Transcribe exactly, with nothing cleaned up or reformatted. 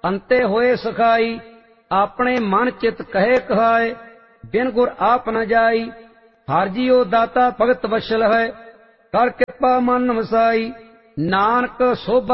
अंते होए सखाई। अपने मन चित कहे कहाए, बिन गुर आप न जाई। हर जियो दाता भगत वशल है, कर कृपा मन वसाई। नानक सोभा